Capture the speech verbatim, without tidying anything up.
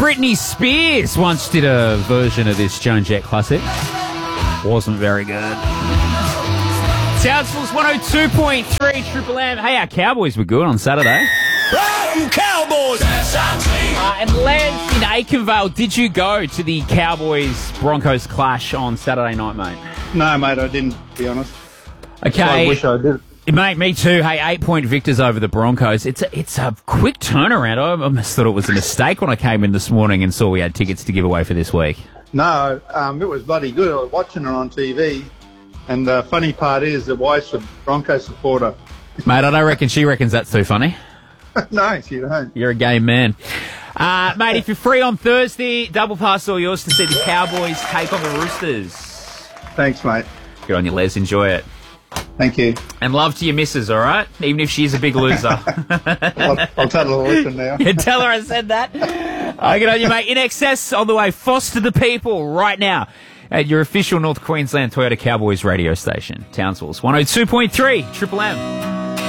Britney Spears once did a version of this Joan Jett classic. Wasn't very good. Townsville's one oh two point three Triple M. Hey, our Cowboys were good on Saturday. Run, Cowboys! Uh, and Les in Aikenvale, did you go to the Cowboys-Broncos clash on Saturday night, mate? No, mate, I didn't, to be honest. Okay. I wish I did. Mate, me too. Hey, eight-point victors over the Broncos. It's a, it's a quick turnaround. I almost thought it was a mistake when I came in this morning and saw we had tickets to give away for this week. No, um, it was bloody good. I was watching it on T V, and the funny part is the wife's a Broncos supporter. Mate, I don't reckon she reckons that's too funny. No, she don't. You're a game man. Uh, mate, if you're free on Thursday, double pass all yours to see the Cowboys take on the Roosters. Thanks, mate. Good on you, Les. Enjoy it. Thank you. And love to your missus, all right? Even if she's a big loser. I'll, I'll tell her to listen now. You tell her I said that. I get on you, mate. In excess on the way. Foster the people right now at your official North Queensland Toyota Cowboys radio station. Townsville's one oh two point three Triple M.